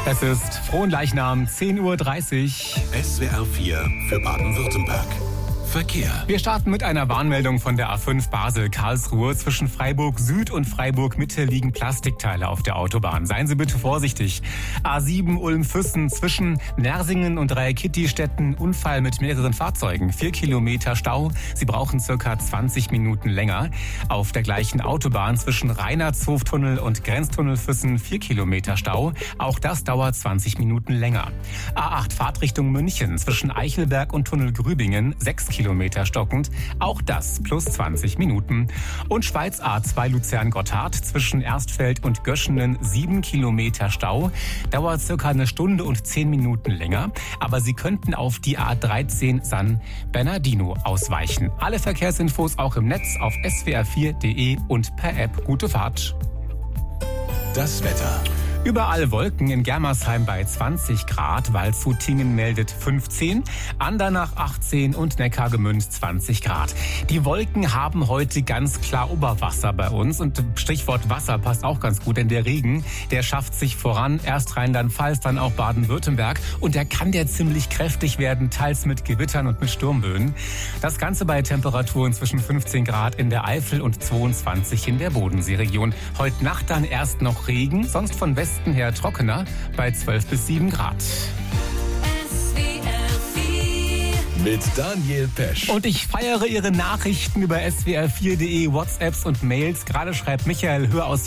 Es ist Fronleichnam, 10:30 Uhr. SWR 4 für Baden-Württemberg. Verkehr. Wir starten mit einer Warnmeldung von der A5 Basel-Karlsruhe. Zwischen Freiburg Süd und Freiburg Mitte liegen Plastikteile auf der Autobahn. Seien Sie bitte vorsichtig. A7 Ulm-Füssen zwischen Nersingen und Dreieckitti-Städten. Unfall mit mehreren Fahrzeugen. 4 Kilometer Stau. Sie brauchen circa 20 Minuten länger. Auf der gleichen Autobahn zwischen Reinhardshoftunnel und Grenztunnel Füssen 4 Kilometer Stau. Auch das dauert 20 Minuten länger. A8 Fahrtrichtung München zwischen Eichelberg und Tunnel Grübingen 6 Kilometer stockend, auch das plus 20 Minuten. Und Schweiz A2 Luzern-Gotthard zwischen Erstfeld und Göschenen 7 Kilometer Stau, dauert circa eine Stunde und 10 Minuten länger, aber Sie könnten auf die A13 San Bernardino ausweichen. Alle Verkehrsinfos auch im Netz auf swr4.de und per App. Gute Fahrt. Das Wetter. Überall Wolken, in Germersheim bei 20 Grad, Waldshut-Tiengen meldet 15, Andernach 18 und Neckargemünd 20 Grad. Die Wolken haben heute ganz klar Oberwasser bei uns und Stichwort Wasser passt auch ganz gut, denn der Regen, der schafft sich voran, erst Rheinland-Pfalz, dann auch Baden-Württemberg und der kann ziemlich kräftig werden, teils mit Gewittern und mit Sturmböen. Das Ganze bei Temperaturen zwischen 15 Grad in der Eifel und 22 in der Bodenseeregion. Heute Nacht dann erst noch Regen, sonst von Westen her trockener bei 12 bis 7 Grad. Mit Daniel Pesch. Und ich feiere Ihre Nachrichten über swr4.de, WhatsApps und Mails. Gerade schreibt Michael, hör aus